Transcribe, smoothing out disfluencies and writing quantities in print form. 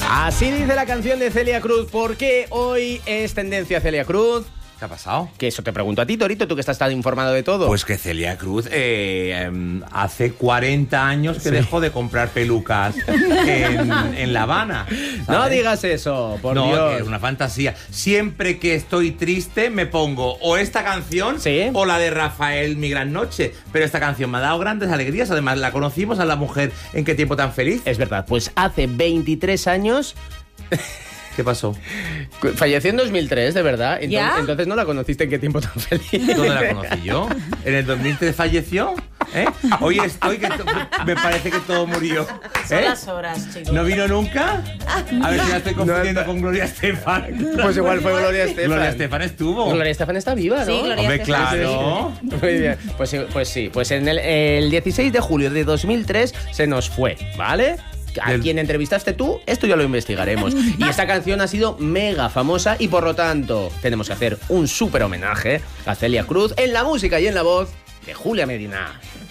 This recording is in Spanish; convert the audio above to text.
Así dice la canción de Celia Cruz. ¿Por qué hoy es tendencia Celia Cruz? ¿Qué ha pasado? Que eso te pregunto a ti, Torito, tú que estás tan informado de todo. Pues que Celia Cruz hace 40 años que dejó de comprar pelucas en La Habana. ¿Sabes? No digas eso, por No, Dios. que es una fantasía. Siempre que estoy triste me pongo o esta canción o la de Rafael, Mi Gran Noche. Pero esta canción me ha dado grandes alegrías. Además, la conocimos a la mujer en Qué Tiempo Tan Feliz. Es verdad, pues hace 23 años... ¿Qué pasó? Falleció en 2003, de verdad. ¿Ya? Entonces no la conociste en Qué Tiempo Tan Feliz. ¿Dónde la conocí yo? ¿En el 2003 falleció? Hoy estoy que me parece que todo murió. Son las horas, chicos. ¿No vino nunca? A ver si la estoy confundiendo con Gloria Estefan. Pues igual fue Gloria Estefan. Gloria Estefan estuvo. Gloria Estefan está viva, ¿no? Sí, Gloria Hombre, Estefan. claro. Muy bien. Pues sí. Pues en el 16 de julio de 2003 se nos fue, ¿vale? ¿A quién entrevistaste tú? Esto ya lo investigaremos. Y esta canción ha sido mega famosa y por lo tanto tenemos que hacer un súper homenaje a Celia Cruz en la música y en la voz de Julia Medina.